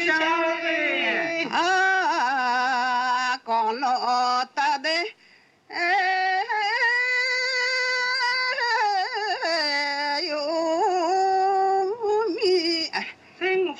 しゃべ。 ああこの歌で